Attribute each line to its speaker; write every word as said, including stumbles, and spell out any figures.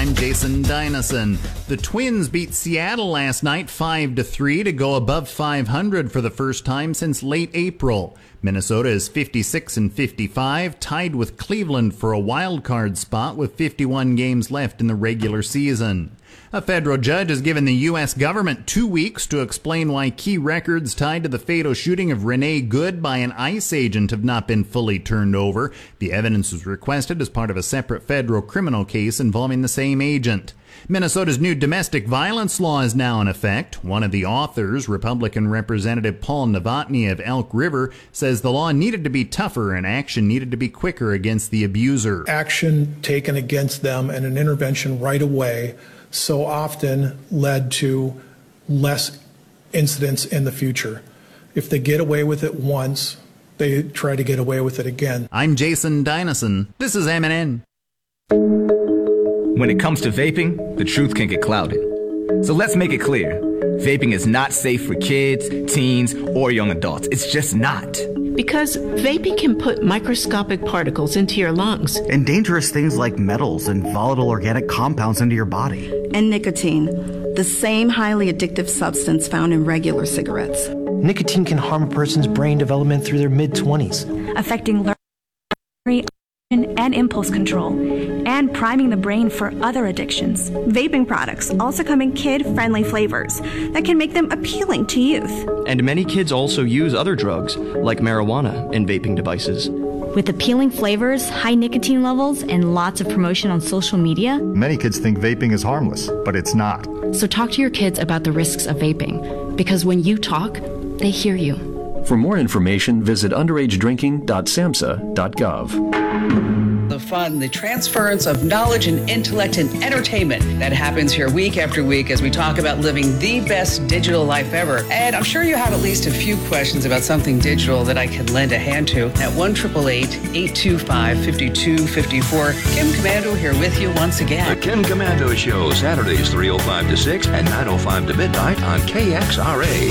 Speaker 1: I'm Jason Dynason. The Twins beat Seattle last night five to three to go above five hundred for the first time since late April. Minnesota is fifty-six and fifty-five, tied with Cleveland for a wild card spot with fifty-one games left in the regular season. A federal judge has given the U S government two weeks to explain why key records tied to the fatal shooting of Renee Good by an ICE agent have not been fully turned over. The evidence was requested as part of a separate federal criminal case involving the same agent. Minnesota's new domestic violence law is now in effect. One of the authors, Republican Representative Paul Novotny of Elk River, says the law needed to be tougher and action needed to be quicker against the abuser.
Speaker 2: Action taken against them and an intervention right away so often led to less incidents in the future. If they get away with it once, they try to get away with it again.
Speaker 1: I'm Jason Dynason. This is M N N.
Speaker 3: When it comes to vaping, the truth can get clouded. So let's make it clear. Vaping is not safe for kids, teens, or young adults. It's just not.
Speaker 4: Because vaping can put microscopic particles into your lungs.
Speaker 5: And dangerous things like metals and volatile organic compounds into your body.
Speaker 6: And nicotine, the same highly addictive substance found in regular cigarettes.
Speaker 7: Nicotine can harm a person's brain development through their mid-twenties,
Speaker 8: affecting learning and impulse control, and priming the brain for other addictions. Vaping products also come in kid-friendly flavors that can make them appealing to youth.
Speaker 9: And many kids also use other drugs, like marijuana, in vaping devices.
Speaker 10: With appealing flavors, high nicotine levels, and lots of promotion on social media,
Speaker 11: many kids think vaping is harmless, but it's not.
Speaker 10: So talk to your kids about the risks of vaping, because when you talk, they hear you.
Speaker 12: For more information, visit underage drinking dot samhsa dot gov.
Speaker 13: The fun, the transference of knowledge and intellect and entertainment that happens here week after week as we talk about living the best digital life ever. And I'm sure you have at least a few questions about something digital that I can lend a hand to. At one eight eight eight, eight two five, five two five four, Kim Komando here with you once again.
Speaker 14: The Kim Komando Show, Saturdays three oh five to six and nine oh five to midnight on K X R A.